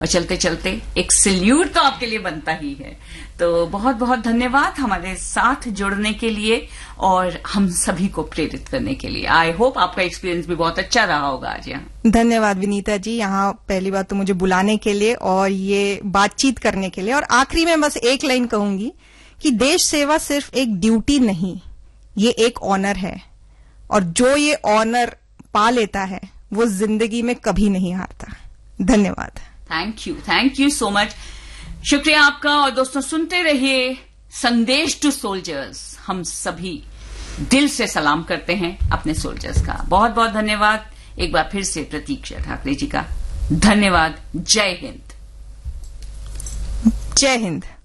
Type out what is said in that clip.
और चलते चलते एक सैल्यूट तो आपके लिए बनता ही है। तो बहुत बहुत धन्यवाद हमारे साथ जुड़ने के लिए और हम सभी को प्रेरित करने के लिए। आई होप आपका एक्सपीरियंस भी बहुत अच्छा रहा होगा आज यहाँ। धन्यवाद विनीता जी, यहाँ पहली बात तो मुझे बुलाने के लिए और ये बातचीत करने के लिए। और आखिरी में बस एक लाइन कहूंगी कि देश सेवा सिर्फ एक ड्यूटी नहीं, ये एक ऑनर है, और जो ये ऑनर पा लेता है वो जिंदगी में कभी नहीं हारता। धन्यवाद। Thank you so much. शुक्रिया आपका। और दोस्तों सुनते रहिए संदेश टू सोल्जर्स। हम सभी दिल से सलाम करते हैं अपने सोल्जर्स का। बहुत बहुत धन्यवाद एक बार फिर से प्रतीक्षा ठाकरे जी का। धन्यवाद। जय हिंद। जय हिंद।